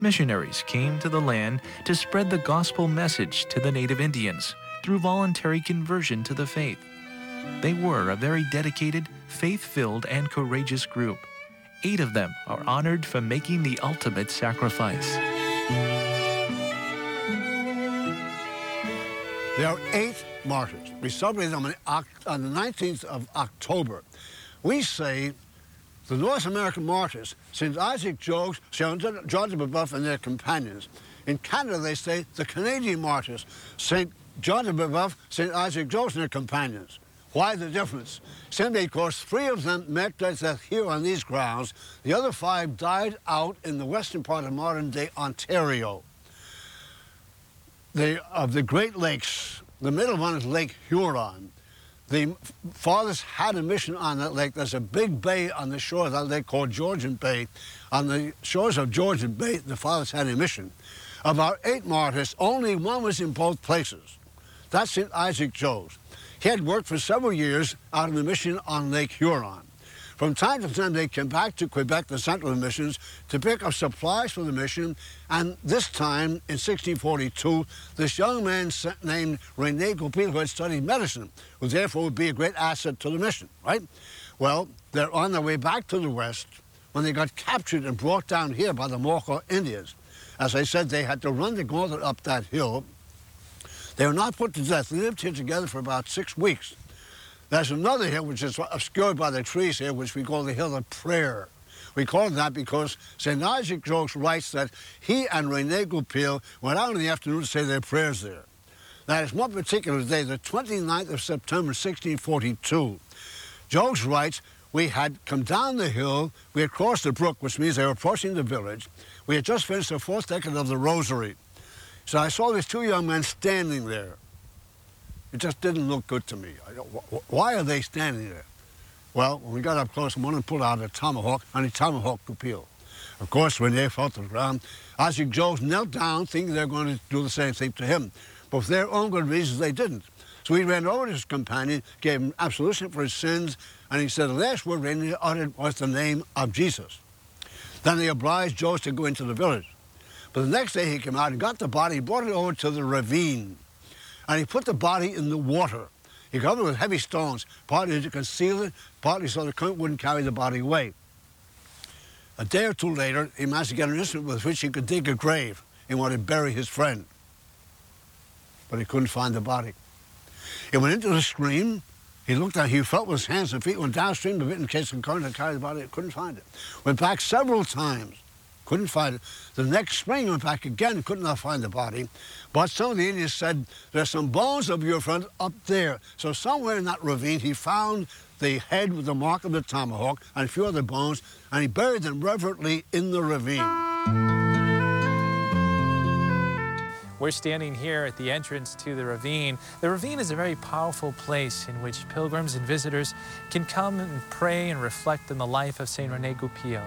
Missionaries came to the land to spread the gospel message to the native Indians through voluntary conversion to the faith. They were a very dedicated, faith-filled, and courageous group. 8 of them are honored for making the ultimate sacrifice. There are 8 martyrs. We celebrate them on the 19th of October. We say the North American martyrs, St. Isaac Jogues, St. John de Brebeuf, and their companions. In Canada, they say the Canadian martyrs, St. John de Brebeuf, St. Isaac Jogues, and their companions. Why the difference? Simply because 3 of them met their death here on these grounds. The other 5 died out in the western part of modern-day Ontario. Of the Great Lakes, the middle one is Lake Huron. The fathers had a mission on that lake. There's a big bay on the shore of that lake called Georgian Bay. On the shores of Georgian Bay, the fathers had a mission. Of our 8 martyrs, only 1 was in both places. That's St. Isaac Jogues. He had worked for several years out of the mission on Lake Huron. From time to time, they came back to Quebec, the center of the missions, to pick up supplies for the mission. And this time, in 1642, this young man named René Goupil, who had studied medicine, who therefore would be a great asset to the mission, right? Well, they're on their way back to the west when they got captured and brought down here by the Morco Indians. As I said, they had to run the gauntlet up that hill. They were not put to death. They lived here together for about 6 weeks. There's another hill which is obscured by the trees here, which we call the Hill of Prayer. We call it that because St. Isaac Jogues writes that he and René Goupil went out in the afternoon to say their prayers there. Now, there's one particular day, the 29th of September, 1642. Jogues writes, we had come down the hill, we had crossed the brook, which means they were approaching the village. We had just finished the 4th decade of the Rosary. So I saw these 2 young men standing there. It just didn't look good to me. Why are they standing there? Well, when we got up close, one of them pulled out a tomahawk, and he tomahawked Goupil. Of course, when they fell to the ground, Isaac Jogues knelt down, thinking they were going to do the same thing to him. But for their own good reasons, they didn't. So he ran over to his companion, gave him absolution for his sins, and he said the last word René uttered was the name of Jesus. Then they obliged Jogues to go into the village. But the next day he came out and got the body, brought it over to the ravine. And he put the body in the water. He covered it with heavy stones, partly to conceal it, partly so the current wouldn't carry the body away. A day or 2 later, he managed to get an instrument with which he could dig a grave. He wanted to bury his friend. But he couldn't find the body. He went into the stream. He looked down, he felt with his hands and feet, went downstream a bit in case the current had carried the body, couldn't find it. Went back several times. Couldn't find it. The next spring went back again, could not find the body. But some of the Indians said, there's some bones of your friend up there. So somewhere in that ravine, he found the head with the mark of the tomahawk and a few other bones, and he buried them reverently in the ravine. We're standing here at the entrance to the ravine. The ravine is a very powerful place in which pilgrims and visitors can come and pray and reflect on the life of St. René Goupil.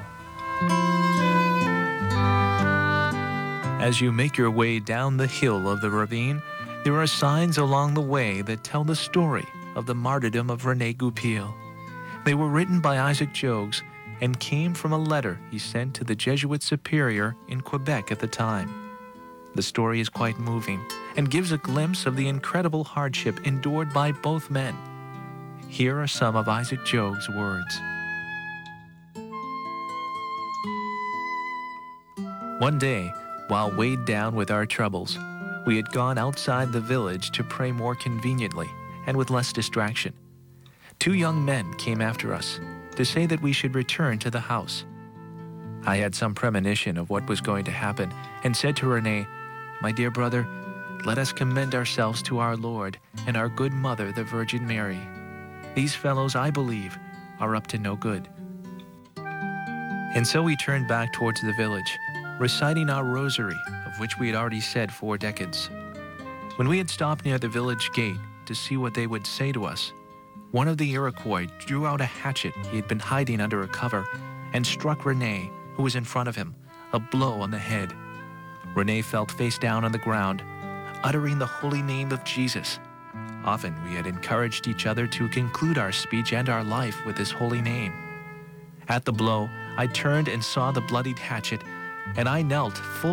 As you make your way down the hill of the ravine, there are signs along the way that tell the story of the martyrdom of René Goupil. They were written by Isaac Jogues and came from a letter he sent to the Jesuit superior in Quebec at the time. The story is quite moving and gives a glimpse of the incredible hardship endured by both men. Here are some of Isaac Jogues' words. One day, while weighed down with our troubles, we had gone outside the village to pray more conveniently and with less distraction. 2 young men came after us to say that we should return to the house. I had some premonition of what was going to happen and said to René, "My dear brother, let us commend ourselves to our Lord and our good mother, the Virgin Mary. These fellows, I believe, are up to no good." And so we turned back towards the village, reciting our rosary, of which we had already said 4 decades. When we had stopped near the village gate to see what they would say to us, one of the Iroquois drew out a hatchet he had been hiding under a cover and struck René, who was in front of him, a blow on the head. René fell face down on the ground, uttering the holy name of Jesus. Often we had encouraged each other to conclude our speech and our life with this holy name. At the blow, I turned and saw the bloodied hatchet and I knelt full